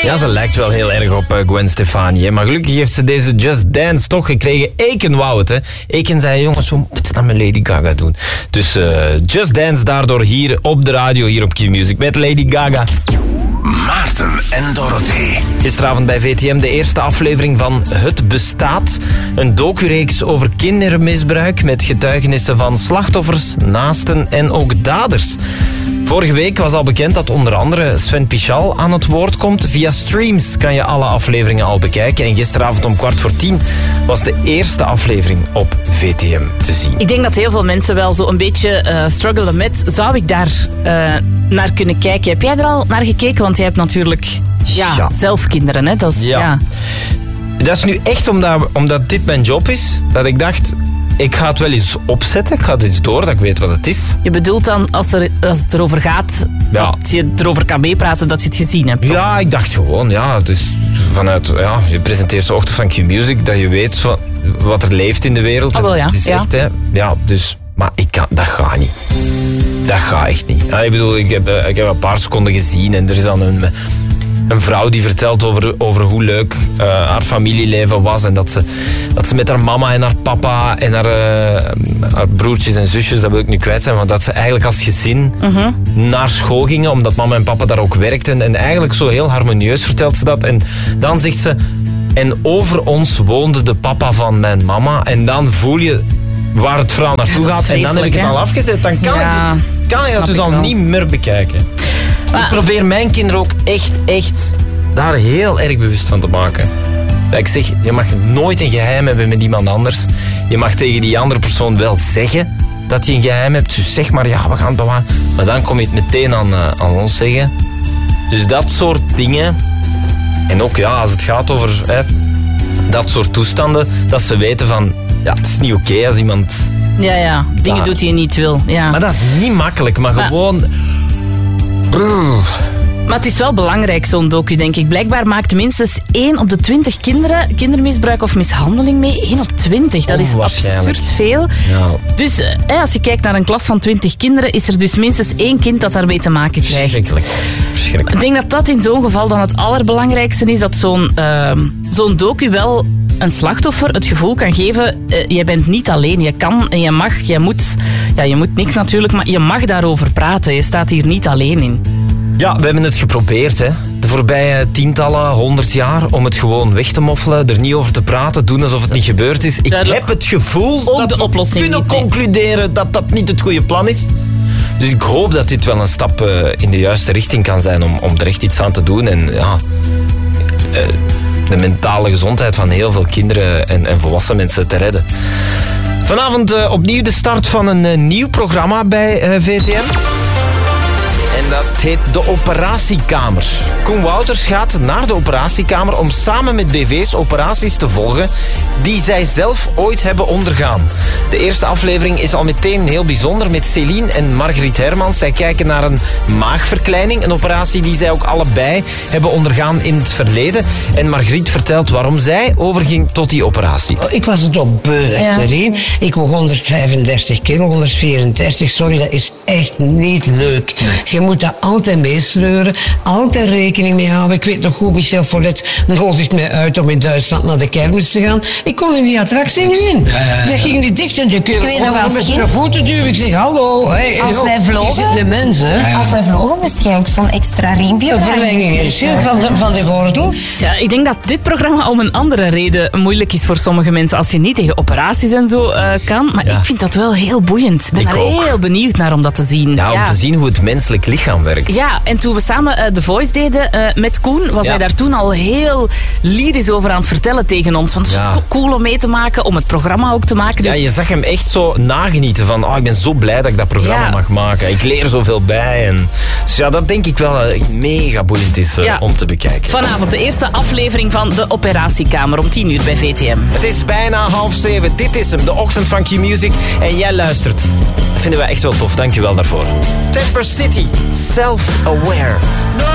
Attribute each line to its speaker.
Speaker 1: Ja, ze lijkt wel heel erg op Gwen Stefani. Hè? Maar gelukkig heeft ze deze Just Dance toch gekregen. Eken wou het. Hè? Eken zei, jongens, hoe moet je dat met Lady Gaga doen? Dus Just Dance daardoor hier op de radio, hier op Q-Music met Lady Gaga.
Speaker 2: Maarten en Dorothee.
Speaker 1: Gisteravond bij VTM de eerste aflevering van Het Bestaat. Een docureeks over kindermisbruik met getuigenissen van slachtoffers, naasten en ook daders. Vorige week was al bekend dat onder andere Sven Pichal aan het woord komt. Via streams kan je alle afleveringen al bekijken. En gisteravond om 9:15 was de eerste aflevering op VTM te zien.
Speaker 3: Ik denk dat heel veel mensen wel zo een beetje struggelen met... Zou ik daar naar kunnen kijken? Heb jij er al naar gekeken? Want jij hebt natuurlijk zelf kinderen. Hè? Dat is,
Speaker 1: Dat is nu echt omdat dit mijn job is, dat ik dacht... Ik ga het wel eens opzetten, ik ga het eens door, dat ik weet wat het is.
Speaker 3: Je bedoelt dan, als het erover gaat, dat je erover kan meepraten, dat je het gezien hebt? Toch?
Speaker 1: Ja, ik dacht gewoon, dus vanuit, je presenteert de ochtend van Q-Music, dat je weet wat er leeft in de wereld.
Speaker 3: Oh, wel, ja.
Speaker 1: Het is echt, hè. Ja, dus, maar dat gaat niet. Dat gaat echt niet. Ik bedoel, ik heb een paar seconden gezien en er is dan een vrouw die vertelt over hoe leuk haar familieleven was. En dat ze met haar mama en haar papa en haar broertjes en zusjes, dat wil ik nu kwijt zijn, maar dat ze eigenlijk als gezin naar school gingen, omdat mama en papa daar ook werkten. En eigenlijk zo heel harmonieus vertelt ze dat. En dan zegt ze, en over ons woonde de papa van mijn mama. En dan voel je waar het verhaal naartoe gaat. En dan heb ik het al afgezet. Dan kan ik dat dus al niet meer bekijken. Ik probeer mijn kinderen ook echt daar heel erg bewust van te maken. Ik zeg, je mag nooit een geheim hebben met iemand anders. Je mag tegen die andere persoon wel zeggen dat je een geheim hebt. Dus zeg maar, we gaan het bewaren. Maar dan kom je het meteen aan ons zeggen. Dus dat soort dingen. En ook als het gaat over dat soort toestanden, dat ze weten van, het is niet oké als iemand...
Speaker 3: Dingen doet die je niet wil. Ja.
Speaker 1: Maar dat is niet makkelijk, maar gewoon...
Speaker 3: Maar het is wel belangrijk, zo'n docu, denk ik. Blijkbaar maakt minstens 1 op de 20 kinderen kindermisbruik of mishandeling mee. 1 op 20, dat is absurd veel. Ja. Dus als je kijkt naar een klas van 20 kinderen, is er dus minstens 1 kind dat daarmee te maken krijgt.
Speaker 1: Verschrikkelijk.
Speaker 3: Ik denk dat in zo'n geval dan het allerbelangrijkste is, dat zo'n docu wel een slachtoffer het gevoel kan geven, jij bent niet alleen. Je kan en je mag, je moet niks natuurlijk, maar je mag daarover praten. Je staat hier niet alleen in. Ja, we hebben het geprobeerd, hè. De voorbije tientallen, 100 jaar, om het gewoon weg te moffelen, er niet over te praten, doen alsof het niet gebeurd is. Ik heb het gevoel dat we kunnen concluderen dat dat niet het goede plan is. Dus ik hoop dat dit wel een stap in de juiste richting kan zijn om er echt iets aan te doen. En de mentale gezondheid van heel veel kinderen en volwassen mensen te redden. Vanavond opnieuw de start van een nieuw programma bij VTM. En dat heet De Operatiekamer. Koen Wouters gaat naar de operatiekamer om samen met BV's operaties te volgen die zij zelf ooit hebben ondergaan. De eerste aflevering is al meteen heel bijzonder met Céline en Margriet Hermans. Zij kijken naar een maagverkleining, een operatie die zij ook allebei hebben ondergaan in het verleden. En Margriet vertelt waarom zij overging tot die operatie.
Speaker 4: Ik was het op beu, Ik woog 135 kilo, 134, sorry, dat is echt niet leuk. Je moet dat altijd meesleuren, altijd rekening mee houden. Ik weet nog goed, Michel Follet nodigt mij uit om in Duitsland naar de kermis te gaan. Ik kon in die attractie niet in. Dat ging niet dicht en de kerel met zijn voeten duwen. Ik zeg, hallo.
Speaker 5: Als wij vlogen,
Speaker 4: de mensen,
Speaker 5: als wij vlogen moest je ook zo'n extra riempje.
Speaker 4: Een verlenging is van de gordel.
Speaker 3: Ja, ik denk dat dit programma om een andere reden moeilijk is voor sommige mensen als je niet tegen operaties en zo kan. Maar ik vind dat wel heel boeiend. Ik ben daar heel benieuwd naar om dat te zien.
Speaker 1: Ja, om te zien hoe het menselijk lichaam werkt.
Speaker 3: Ja, en toen we samen The Voice deden met Koen, was hij daar toen al heel lyrisch over aan het vertellen tegen ons. Want het is zo cool om mee te maken, om het programma ook te maken. Dus... Ja,
Speaker 1: je zag hem echt zo nagenieten van, ik ben zo blij dat ik dat programma mag maken. Ik leer zoveel bij. En... Dus dat denk ik wel echt mega boeiend is om te bekijken.
Speaker 3: Vanavond de eerste aflevering van De Operatiekamer om 10:00 bij VTM.
Speaker 1: Het is bijna 6:30. Dit is hem, de ochtend van Q-Music. En jij luistert. Dat vinden wij echt wel tof. Dank je wel daarvoor. Temper City, Self-Aware.